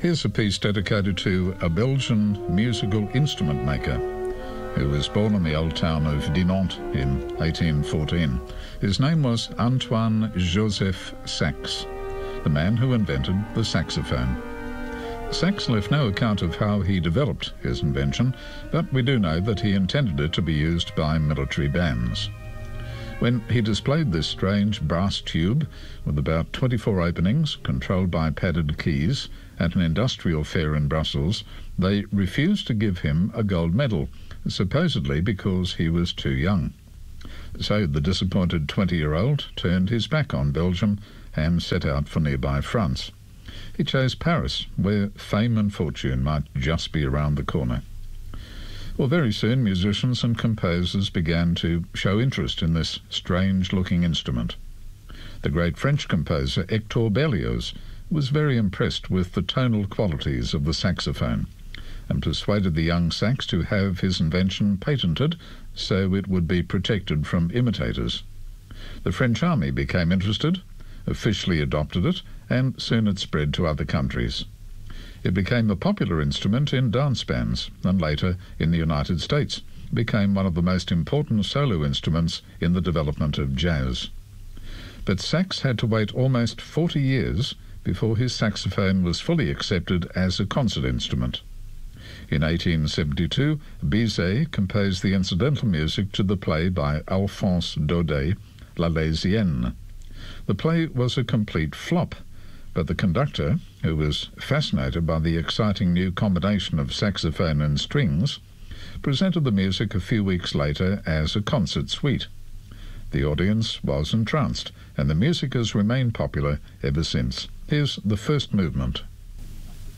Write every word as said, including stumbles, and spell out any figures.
Here's a piece dedicated to a Belgian musical instrument maker who was born in the old town of Dinant in eighteen fourteen. His name was Antoine Joseph Sax, the man who invented the saxophone. Sax left no account of how he developed his invention, but we do know that he intended it to be used by military bands. When he displayed this strange brass tube with about twenty-four openings, controlled by padded keys, at an industrial fair in Brussels, they refused to give him a gold medal, supposedly because he was too young. So the disappointed twenty-year-old turned his back on Belgium and set out for nearby France. He chose Paris, where fame and fortune might just be around the corner. Well, very soon musicians and composers began to show interest in this strange-looking instrument. The great French composer Hector Berlioz was very impressed with the tonal qualities of the saxophone and persuaded the young Sax to have his invention patented so it would be protected from imitators. The French army became interested, officially adopted it, and soon it spread to other countries. It became a popular instrument in dance bands, and later, in the United States, became one of the most important solo instruments in the development of jazz. But Sax had to wait almost forty years before his saxophone was fully accepted as a concert instrument. In eighteen seventy-two, Bizet composed the incidental music to the play by Alphonse Daudet, La Laisienne. The play was a complete flop, but the conductor, who was fascinated by the exciting new combination of saxophone and strings, presented the music a few weeks later as a concert suite. The audience was entranced, and the music has remained popular ever since. Here's the first movement.